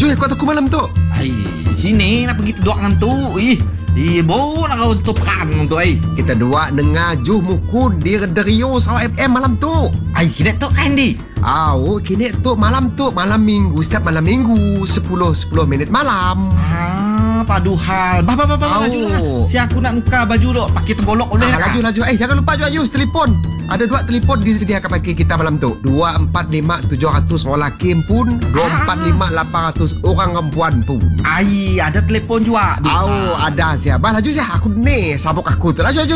Laju kau aku malam tu. Ai, sini nak pergi doak dengan tu. Bo nak kau untuk perang tu Kita dua ngaju muku di Rio Sarawak FM malam tu. Ai, kena tu kan di. Kini tu malam minggu, setiap malam minggu 10 minit malam. Padu hal. Bah laju lah. Si aku nak nuka baju tu, pakai tergolok boleh. Laju. Jangan lupa juga Yus telefon. Ada 2 telefon disediakan pakai kita malam tu. 245-700 orang laki pun, 245-800 orang perempuan pun. Ai, ada telefon juga. Ada siapa? Laju aku ni sabuk aku tu. Laju.